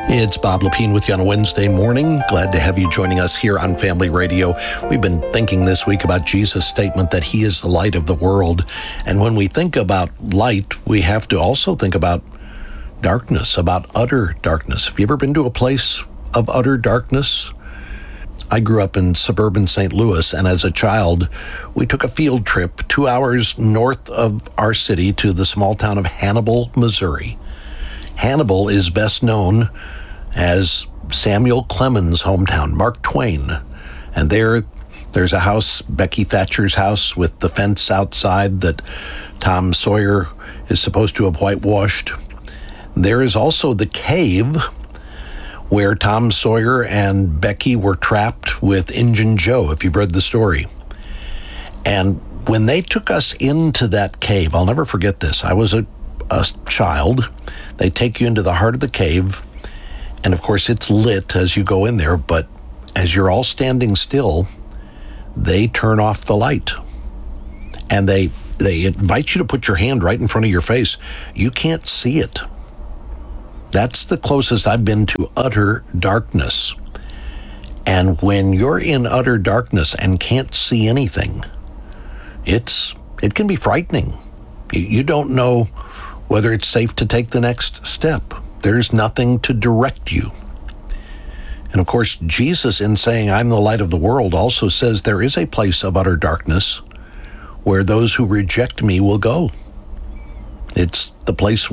It's Bob Lepine with you on a Wednesday morning. Glad to have you joining us here on Family Radio. We've been thinking this week about Jesus' statement that he is the light of the world. And when we think about light, we have to also think about darkness, about utter darkness. Have you ever been to a place of utter darkness? I grew up in suburban St. Louis, and as a child, we took a field trip 2 hours north of our city to the small town of Hannibal, Missouri. Hannibal is best known as Samuel Clemens' hometown, Mark Twain. And there's a house, Becky Thatcher's house, with the fence outside that Tom Sawyer is supposed to have whitewashed. There is also the cave where Tom Sawyer and Becky were trapped with Injun Joe, if you've read the story. And when they took us into that cave, I'll never forget this. I was a child. They take you into the heart of the cave, and of course it's lit as you go in there, but as you're all standing still, they turn off the light. And they invite you to put your hand right in front of your face. You can't see it. That's the closest I've been to utter darkness. And when you're in utter darkness and can't see anything, it can be frightening. You don't know whether it's safe to take the next step. There's nothing to direct you. And of course, Jesus, in saying, I'm the light of the world, also says there is a place of utter darkness where those who reject me will go. It's the place